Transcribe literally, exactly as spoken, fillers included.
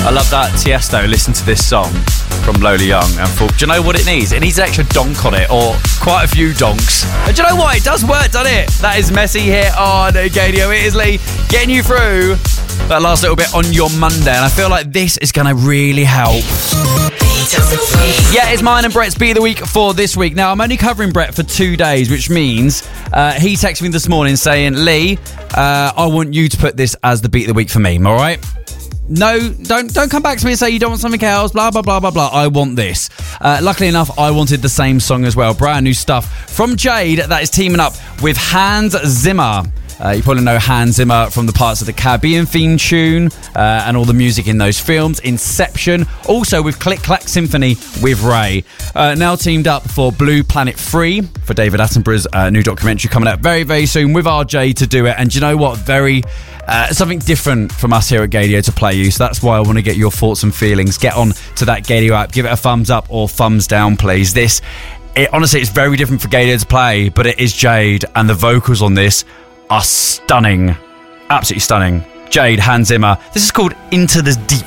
I love that Tiesto listened to this song from Lola Young and thought, do you know what it needs? It needs an extra donk on it, or quite a few donks. And do you know what? It does work, doesn't it? That is Messy here on Gadio. It is Lee getting you through that last little bit on your Monday, and I feel like this is going to really help. Yeah, it's mine and Brett's Beat of the Week for this week. Now, I'm only covering Brett for two days, which means uh, he texted me this morning saying, Lee, uh, I want you to put this as the Beat of the Week for me, all right? No, don't don't come back to me and say you don't want something else, blah, blah, blah, blah, blah. I want this. Uh, luckily enough, I wanted the same song as well. Brand new stuff from Jade that is teaming up with Hans Zimmer. Uh, you probably know Hans Zimmer from the Parts of the Caribbean theme tune uh, and all the music in those films. Inception, also with Click Clack Symphony with Ray. Uh, now teamed up for Blue Planet three for David Attenborough's uh, new documentary coming out very, very soon with R J to do it. And do you know what? Very uh, something different from us here at Gadio to play you. So that's why I want to get your thoughts and feelings. Get on to that Gadio app. Give it a thumbs up or thumbs down, please. This, it, honestly, it's very different for Gadio to play, but it is Jade, and the vocals on this are stunning. Absolutely stunning. Jade, Hans Zimmer. This is called Into the Deep.